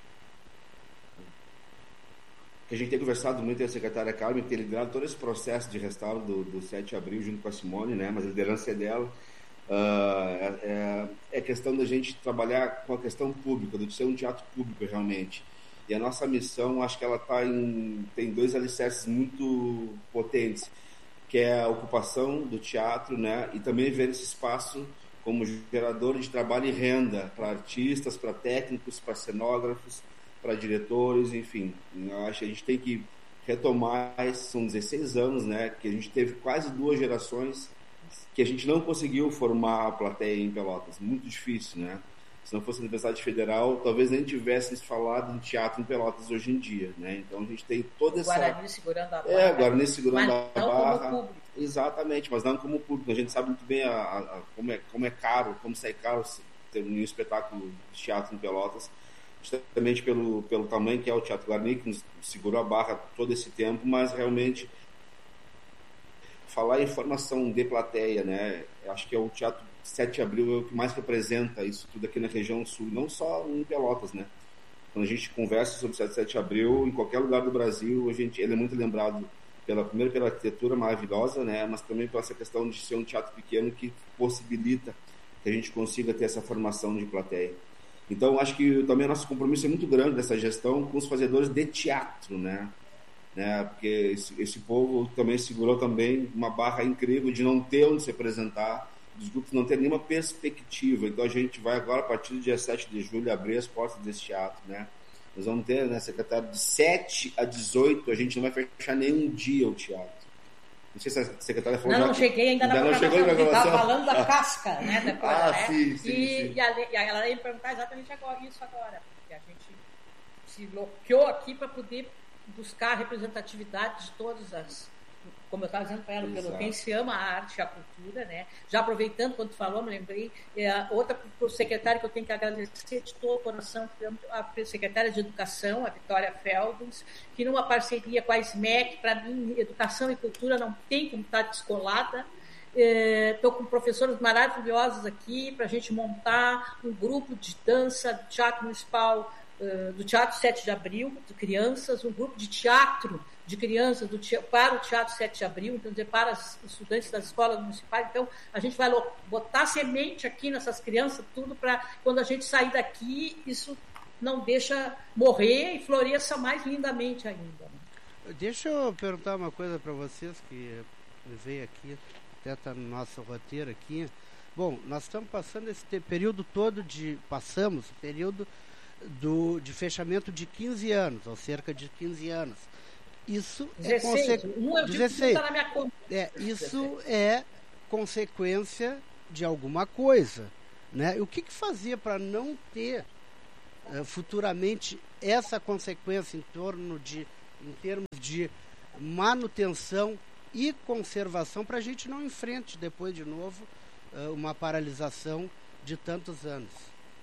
A gente tem conversado muito com a secretária Carmen, que tem liderado todo esse processo de restauro do, do sete de abril junto com a Simone, né? Mas a liderança é dela. Uh, é, é questão da gente trabalhar com a questão pública, de ser um teatro público realmente. E a nossa missão, acho que ela tá em, tem dois alicerces muito potentes, que é a ocupação do teatro, né? E também ver esse espaço como gerador de trabalho e renda para artistas, para técnicos, para cenógrafos, para diretores, enfim. Eu acho que a gente tem que retomar, são dezesseis anos, né? Que a gente teve quase duas gerações que a gente não conseguiu formar a plateia em Pelotas. Muito difícil, né? Se não fosse a Universidade Federal, talvez nem tivesse falado em teatro em Pelotas hoje em dia, né? Então a gente tem toda essa... Guarani segurando a barra. É, Guarani segurando a não barra. Como público. Exatamente, mas não como público. A gente sabe muito bem a, a, a, como, é, como é caro, como sai caro ter um espetáculo de teatro em Pelotas, justamente pelo, pelo tamanho que é o Teatro Guarani, que nos segurou a barra todo esse tempo, mas realmente falar em formação de plateia, né? Acho que é o Teatro sete de abril é o que mais representa isso tudo aqui na região sul, não só em Pelotas, né? Quando a gente conversa sobre o sete de abril, em qualquer lugar do Brasil, a gente, ele é muito lembrado pela, primeiro pela arquitetura maravilhosa, né? Mas também pela essa questão de ser um teatro pequeno que possibilita que a gente consiga ter essa formação de plateia. Então, acho que também o nosso compromisso é muito grande dessa gestão com os fazedores de teatro, né? né? Porque esse, esse povo também segurou também uma barra incrível de não ter onde se apresentar, dos grupos não ter nenhuma perspectiva. Então a gente vai agora, a partir do dia sete de julho, abrir as portas desse teatro, né? Nós vamos ter, né, secretário, de sete a dezoito, a gente não vai fechar nenhum dia o teatro. Não sei se a secretária falou. Não, não cheguei ainda na programação. Estava falando da ah. casca, né? Da coisa, ah, né? sim, sim, e, sim. E, a, e ela ia me perguntar exatamente agora, isso agora. Porque a gente se bloqueou aqui para poder buscar a representatividade de todas as... Como eu estava dizendo para ela, Exato. pelo quem se ama a arte e a cultura, né? Já aproveitando, quando tu falou, me lembrei, é, outra secretária que eu tenho que agradecer de todo o coração, a secretária de Educação, a Vitória Feldens, que numa parceria com a S M E C, para mim, educação e cultura não tem como estar descolada. Estou é, com professores maravilhosos aqui para a gente montar um grupo de dança do Teatro Municipal, uh, do Teatro sete de abril, de crianças, um grupo de teatro de crianças do teatro, para o Teatro sete de abril, então, dizer, para os estudantes das escolas municipais. Então, a gente vai botar semente aqui nessas crianças, tudo para, quando a gente sair daqui, isso não deixa morrer e floresça mais lindamente ainda. Deixa eu perguntar uma coisa para vocês, que veio aqui, até está no nosso roteiro aqui. Bom, nós estamos passando esse período todo de... Passamos o período do, de fechamento de quinze anos, ou cerca de quinze anos. Isso dezesseis. é, conse... um dezesseis. Tá na minha conta. É, isso é consequência de alguma coisa, né? E o que, que fazia para não ter uh, futuramente essa consequência em torno de, em termos de manutenção e conservação, para a gente não enfrente depois de novo uh, uma paralisação de tantos anos?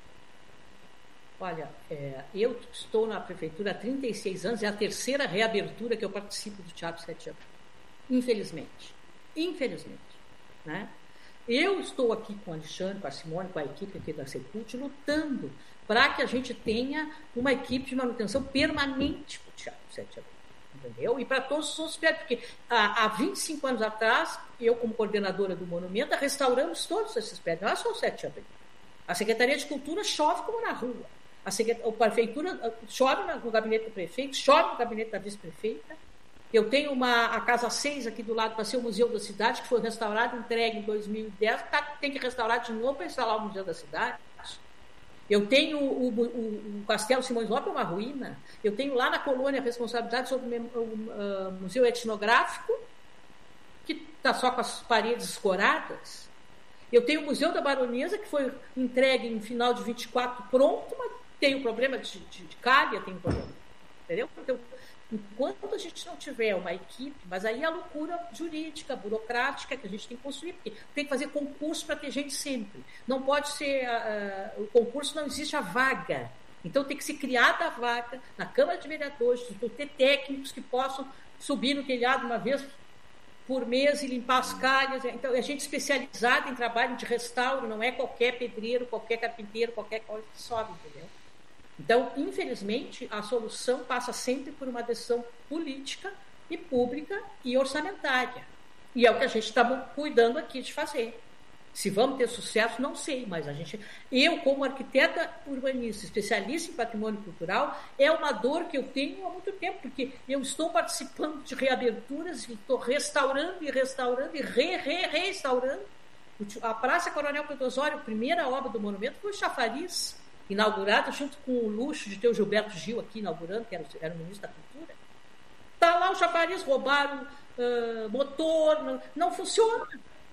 Olha, é, eu estou na prefeitura há trinta e seis anos, é a terceira reabertura que eu participo do Teatro sete de abril. Infelizmente. Infelizmente. Né? Eu estou aqui com o Alexandre, com a Simone, com a equipe aqui da Secult, lutando para que a gente tenha uma equipe de manutenção permanente para o Teatro sete de abril. Entendeu? E para todos os outros, porque há, há vinte e cinco anos atrás, eu, como coordenadora do Monumento, restauramos todos esses prédios, não é só o sete de abril. A Secretaria de Cultura chove como na rua. A, secret... a prefeitura chove no gabinete do prefeito, chove no gabinete da vice-prefeita. Eu tenho uma, a Casa seis aqui do lado para ser o Museu da Cidade, que foi restaurado, entregue em dois mil e dez, tá, tem que restaurar de novo para instalar o Museu da Cidade. Eu tenho o, o, o Castelo Simões Lopes, uma ruína. Eu tenho lá na colônia a responsabilidade sobre o, o, o Museu Etnográfico, que está só com as paredes escoradas. Eu tenho o Museu da Baronesa, que foi entregue em final de vinte e quatro, pronto, mas tem um problema de, de, de calha, tem um problema. Entendeu? Então, enquanto a gente não tiver uma equipe, mas aí é a loucura jurídica, burocrática que a gente tem que construir, porque tem que fazer concurso para ter gente sempre. Não pode ser, uh, o concurso não existe a vaga. Então tem que ser criada a vaga na Câmara de Vereadores, ter técnicos que possam subir no telhado uma vez por mês e limpar as calhas. Então, é gente especializada em trabalho de restauro, não é qualquer pedreiro, qualquer carpinteiro, qualquer coisa que sobe, entendeu? Então, infelizmente, a solução passa sempre por uma decisão política e pública e orçamentária. E é o que a gente está cuidando aqui de fazer. Se vamos ter sucesso, não sei, mas a gente... Eu, como arquiteta urbanista, especialista em patrimônio cultural, é uma dor que eu tenho há muito tempo, porque eu estou participando de reaberturas, estou restaurando e restaurando e re, re, restaurando. A Praça Coronel Pedro Osório, a primeira obra do monumento, foi o chafariz, inaugurada junto com o luxo de ter o Gilberto Gil aqui inaugurando, que era, era o ministro da Cultura. Está lá o chafariz, roubaram uh, motor, não, não funciona.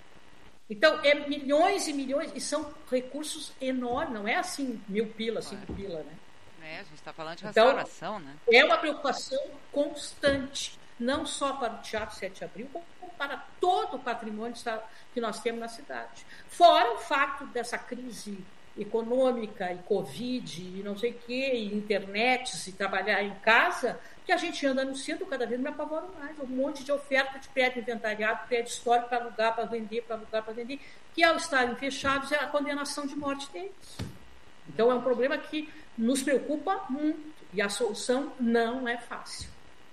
Então, é milhões e milhões, e são recursos enormes, não é assim mil pila, cinco pila, né? É, a gente está falando de restauração, então, né? É uma preocupação constante, não só para o Teatro sete de abril, como para todo o patrimônio que nós temos na cidade. Fora o fato dessa crise econômica e Covid e não sei o quê, e internet, e trabalhar em casa, que a gente anda anunciando, cada vez me apavoro mais. Um monte de oferta de prédio inventariado, prédio histórico para alugar, para vender, para alugar, para vender, que ao estarem fechados é a condenação de morte deles. Então é um problema que nos preocupa muito e a solução não é fácil.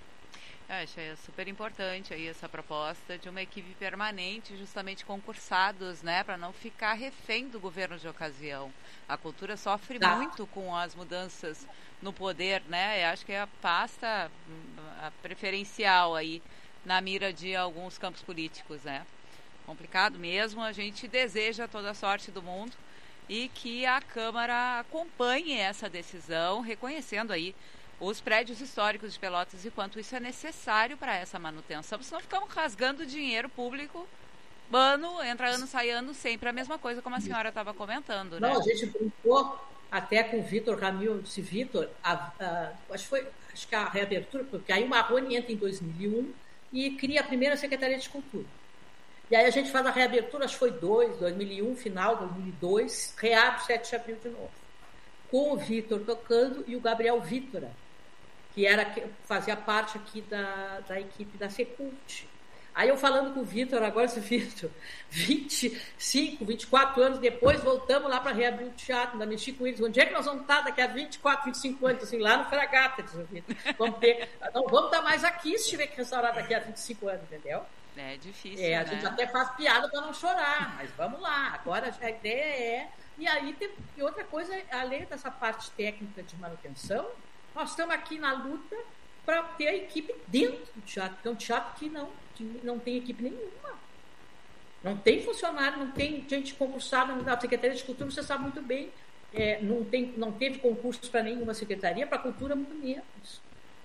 Eu achei super importante aí essa proposta de uma equipe permanente, justamente concursados, né, para não ficar refém do governo de ocasião. A cultura sofre tá. muito com as mudanças no poder, né? Eu acho que é a pasta a preferencial aí na mira de alguns campos políticos, né? Complicado mesmo. A gente deseja toda a sorte do mundo e que a Câmara acompanhe essa decisão, reconhecendo aí os prédios históricos de Pelotas e quanto isso é necessário para essa manutenção, senão ficamos rasgando dinheiro público, ano, entra ano, sai ano, sempre a mesma coisa, como a senhora estava comentando, né? Não, a gente brincou até com o Vitor Ramil, disse, Vitor, acho, foi, acho que a reabertura, porque aí o Marrone entra em dois mil e um e cria a primeira Secretaria de Cultura. E aí a gente faz a reabertura, acho que foi dois, dois mil e um, final, dois mil e dois, reabre sete de abril de novo. Com o Vitor tocando e o Gabriel Vítora, que era, fazia parte aqui da, da equipe da Secult. Aí eu falando com o Vitor, agora esse Vitor, vinte e cinco, vinte e quatro anos depois, voltamos lá para reabrir o teatro, ainda mexi com eles. Onde é que nós vamos estar daqui a vinte e quatro, vinte e cinco anos? Assim, lá no Fragata, diz o Vitor. Vamos ter, não vamos estar mais aqui se tiver que restaurar daqui a vinte e cinco anos, entendeu? É difícil, é, a né? gente até faz piada para não chorar, mas vamos lá. Agora a ideia é... E aí tem e outra coisa, além dessa parte técnica de manutenção, nós estamos aqui na luta para ter a equipe dentro do teatro, porque é um teatro que não, que não tem equipe nenhuma. Não tem funcionário, não tem gente concursada na Secretaria de Cultura, você sabe muito bem, é, não, tem, não teve concursos para nenhuma secretaria, para a cultura muito menos.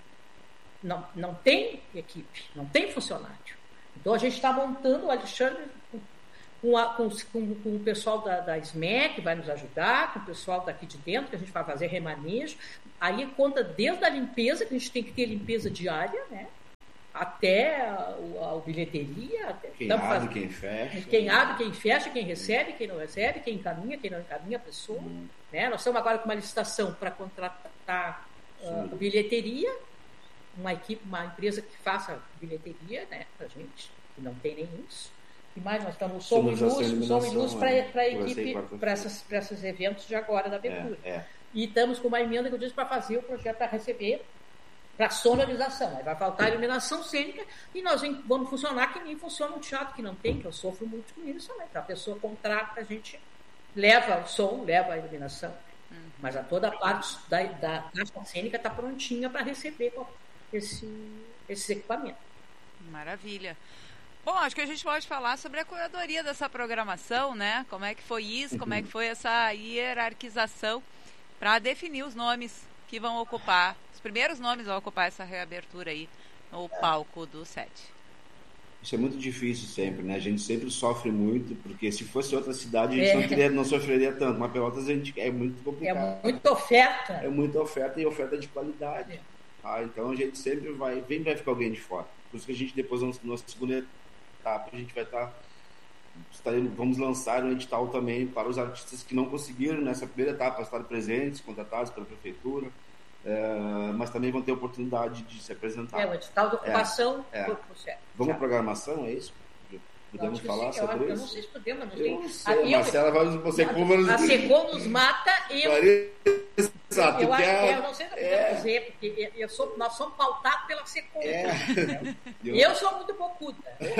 Não, não tem equipe, não tem funcionário. Então a gente está montando, o Alexandre, com, a, com, com, com o pessoal da, da S M E C, que vai nos ajudar, com o pessoal daqui de dentro, que a gente vai fazer remanejo. Aí conta desde a limpeza, que a gente tem que ter limpeza diária, né? Até a, a, a bilheteria. Até, quem abre, fazendo, quem fecha. Quem abre, quem fecha, quem recebe, quem não recebe, quem encaminha, quem não encaminha a pessoa. Hum. Né? Nós estamos agora com uma licitação para contratar uh, bilheteria, uma equipe, uma empresa que faça bilheteria, né, para a gente, que não tem nem isso. E mais, nós estamos som e luz, som e luz para a equipe, para esses eventos de agora da abertura. É, é. E estamos com uma emenda que eu disse para fazer o projeto para receber, para sonorização. Aí vai faltar a iluminação cênica e nós vamos funcionar que nem funciona um teatro que não tem, que eu sofro muito com isso também. A pessoa contrata, a gente leva o som, leva a iluminação. Uhum. Mas a toda a parte da, da caixa cênica está prontinha para receber esse, esse equipamento. Maravilha. Bom, acho que a gente pode falar sobre a curadoria dessa programação, né? Como é que foi isso, como é que foi essa hierarquização para definir os nomes que vão ocupar, os primeiros nomes vão ocupar essa reabertura aí no palco do sete. Isso é muito difícil sempre, né? A gente sempre sofre muito, porque se fosse outra cidade a gente é. não, teria, não sofreria tanto. Mas Pelotas a gente, é muito complicado. É muita oferta. É muita oferta e oferta de qualidade. É. Ah, então a gente sempre vai, vem vai ficar alguém de fora. Por isso que a gente depois, na segunda etapa, a gente vai estar, estaremos, vamos lançar um edital também para os artistas que não conseguiram nessa primeira etapa estar presentes, contratados pela prefeitura, é, mas também vão ter oportunidade de se apresentar. É, o edital de ocupação. É, é. Vamos à programação, é isso? Podemos falar sim, sobre eu, isso? Eu não sei se podemos, não sei. Eu não sei. A Marcela vai você A Secom nos mata e eu... Exato, eu, acho, é, eu não sei se eu podemos é, dizer, porque eu sou, nós somos pautados pela Secom. É, eu, eu sou muito bocuda.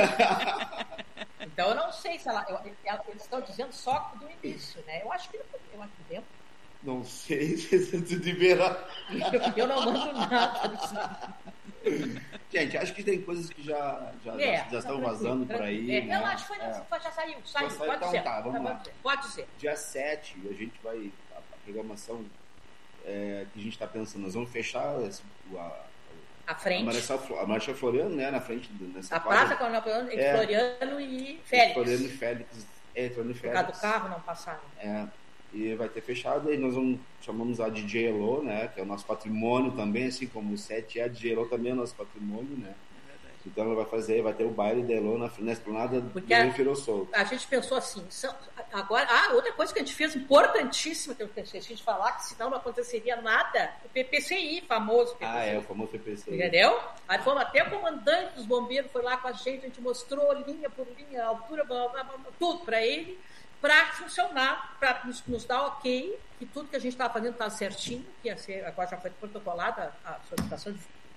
Então eu não sei se ela... Eu, eles estão dizendo só do início, né? Eu acho que eu acho que dentro. Não sei se tu liberar. Eu, eu não mando nada. Gente, acho que tem coisas que já, já, é, já, já estão vazando por aí. É. Né? Não, acho que foi, é. já saiu. Saiu, sai, pode então, dizer. Tá, vamos tá, lá. Pode dizer. Dia sete, a gente vai. A programação é, que a gente está pensando, nós vamos fechar esse, a, a frente. A Marcha Floriano, né? Na frente nessa A Praça Coronel Floriano, entre é, Floriano e Félix. Floriano e Félix. É, Floriano e Félix. Por causa do carro não passaram. É. E vai ter fechado, e nós vamos, chamamos a D J Elo, né, que é o nosso patrimônio também, assim como o sete é, a D J Elo também é o nosso patrimônio, né. Então ela vai fazer, vai ter o baile da Elo na, na esplanada do Rio Solto. A gente pensou assim, agora, ah, outra coisa que a gente fez importantíssima, que eu esqueci de falar, que senão não aconteceria nada, o P P C I, famoso P P C I. Ah, é, o famoso P P C I. Entendeu? Aí fomos até o comandante dos bombeiros, foi lá com a gente, a gente mostrou linha por linha, altura, blá, blá, blá, tudo para ele, para funcionar, para nos, nos dar ok, que tudo que a gente estava fazendo estava certinho, que ia ser, agora já foi protocolada a solicitação de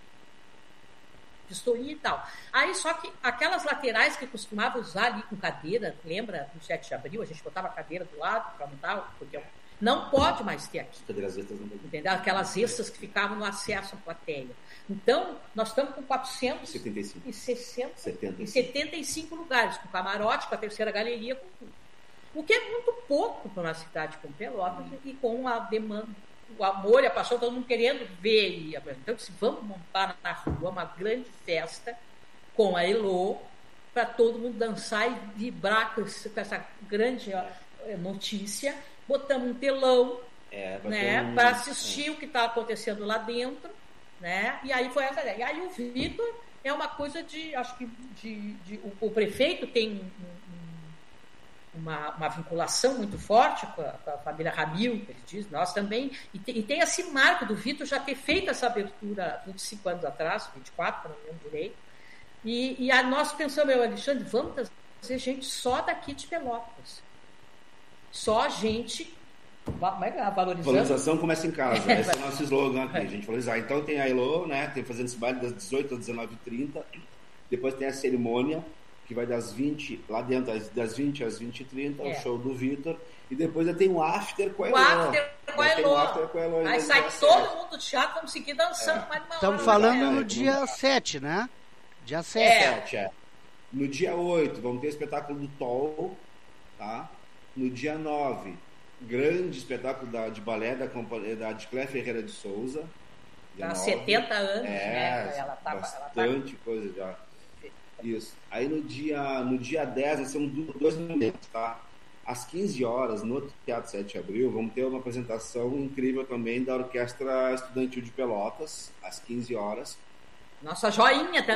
vistoria e tal. Aí só que aquelas laterais que costumava usar ali com cadeira, lembra, no sete de abril, a gente botava a cadeira do lado para mudar, porque não pode mais ter aqui. Cadeiras extras não pode. Entendeu? Aquelas extras que ficavam no acesso à plateia. Então, nós estamos com quatrocentos e setenta e cinco lugares, com camarote, com a terceira galeria, com tudo. O que é muito pouco para uma cidade como Pelotas e com a demanda, o amor e a paixão, todo mundo querendo ver ele. Então, se vamos montar na rua uma grande festa com a Elô, para todo mundo dançar e vibrar com, esse, com essa grande notícia. Botamos um telão, é, né, um... para assistir é. o que está acontecendo lá dentro, né? E aí foi essa ideia. E aí o Vitor é uma coisa de, acho que de, de, o, o prefeito tem um, um, uma, uma vinculação muito forte com a, com a família Ramil, que ele diz, nós também, e tem, e tem esse marco do Vitor já ter feito essa abertura vinte e cinco anos atrás, vinte e quatro, não me lembro direito, e, e a, nós pensamos, eu, Alexandre, vamos trazer gente só daqui de Pelotas, só gente... A valorização começa em casa. Esse é o nosso slogan aqui. A gente valorizar. Então tem a Elô, né? Tem fazendo esse baile das dezoito às dezenove e trinta. Depois tem a cerimônia, que vai das vinte, lá dentro, das vinte às vinte e trinta, é. o show do Vitor. E depois já tem o after com a Elô. O after com a Elô. After com a Elô. Aí sai todo mundo do teatro, vamos seguir dançando é. mais uma Estamos hora. falando é. no dia sete, né? Dia sete. É. é. No dia oito, vamos ter o espetáculo do Tol, tá? No dia nove, grande espetáculo da, de balé da, da Adiclé Ferreira de Souza. Há setenta anos, é, né? Ela tá, bastante ela tá... coisa já. Isso. Aí no dia, no dia dez, nós temos dois momentos, tá? Às quinze horas, no Teatro sete de Abril, vamos ter uma apresentação incrível também da Orquestra Estudantil de Pelotas, às quinze horas. Nossa joinha também.